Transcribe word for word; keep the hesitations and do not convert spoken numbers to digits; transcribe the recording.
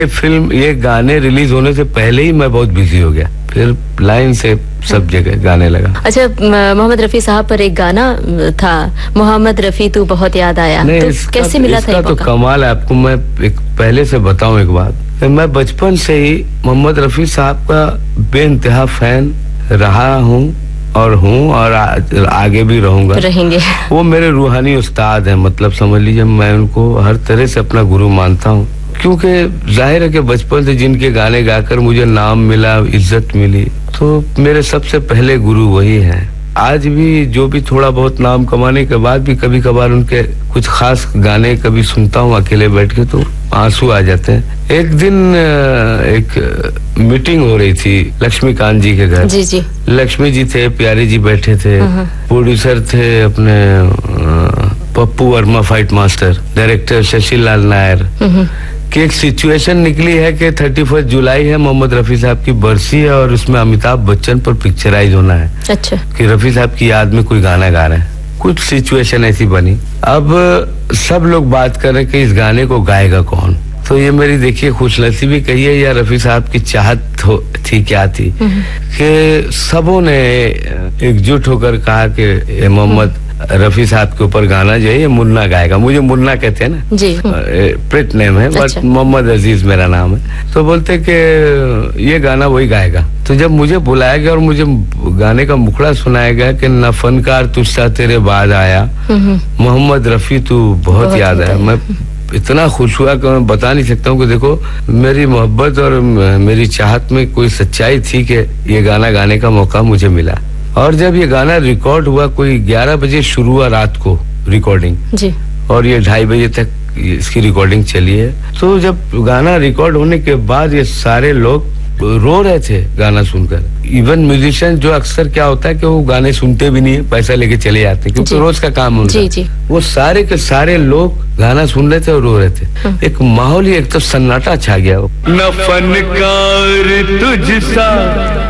Film ये गाने release होने से पहले ही मैं बहुत बिजी हो गया, फिर लाइन से सब जगह गाने लगा। अच्छा, मोहम्मद रफी साहब पर एक गाना था, मोहम्मद रफी तू बहुत याद आया, तो इसका, कैसे मिला इसका था ये तो मौका? कमाल है। आपको मैं एक पहले से बताऊं एक बात, मैं बचपन से ही मोहम्मद रफी साहब का बेइंतहा फैन रहा हूँ और हूँ और आ, आगे भी रहूंगा, रहेंगे। वो मेरे रूहानी उस्ताद हैं, मतलब समझ लीजिए मैं उनको हर तरह से अपना गुरु मानता हूँ, क्योंकि जाहिर है कि बचपन से जिनके गाने गाकर मुझे नाम मिला, इज्जत मिली, तो मेरे सबसे पहले गुरु वही हैं। आज भी जो भी थोड़ा बहुत नाम कमाने के बाद भी कभी कभार उनके कुछ खास गाने कभी सुनता हूँ अकेले बैठ के तो आंसू आ जाते हैं। एक दिन एक मीटिंग हो रही थी लक्ष्मीकांत जी के घर। जी जी। लक्ष्मी जी थे, प्यारी जी बैठे थे, प्रोड्यूसर थे अपने Pappu Verma fight master, director Shashi लाल नायर, कि एक सिचुएशन निकली है कि थर्टी फर्स्ट जुलाई है, मोहम्मद रफी साहब की बरसी है और उसमें अमिताभ बच्चन पर पिक्चराइज होना है। अच्छा। कि रफी साहब की याद में कोई गाना गा रहे हैं, कुछ सिचुएशन ऐसी बनी। अब सब लोग बात कर रहे कि इस गाने को गाएगा कौन, तो ये मेरी देखिए खुशनसीबी कहिए या रफी साहब की चाहत थी क्या थी कि सबों ने एकजुट होकर कहा कि मोहम्मद रफी साहब के ऊपर गाना जो है ये मुन्ना गाएगा। मुझे मुन्ना कहते हैं ना जी, प्रिट नेम है, बट अच्छा। मोहम्मद अजीज मेरा नाम है। तो बोलते कि ये गाना वही गाएगा। तो जब मुझे बुलाया गया और मुझे गाने का मुखड़ा सुनाया गया कि न फनकार तुझसा तेरे बाद आया, मोहम्मद रफी तू बहुत, बहुत याद आया, मैं इतना खुश हुआ कि मैं बता नहीं सकता हूँ कि देखो मेरी मोहब्बत और मेरी चाहत में कोई सच्चाई थी कि ये गाना गाने का मौका मुझे मिला। और जब ये गाना रिकॉर्ड हुआ, कोई ग्यारह बजे शुरू हुआ रात को रिकॉर्डिंग जी, और ये ढाई बजे तक इसकी रिकॉर्डिंग चली है। तो जब गाना रिकॉर्ड होने के बाद ये सारे लोग रो रहे थे गाना सुनकर। इवन म्यूजिशियन जो अक्सर क्या होता है कि वो गाने सुनते भी नहीं है, पैसा लेके चले जाते हैं क्योंकि रोज का काम होता है, वो सारे के सारे लोग गाना सुन रहे थे और रो रहे थे। एक माहौल ही एक तो सन्नाटा छा गया। न फनकार तुझसा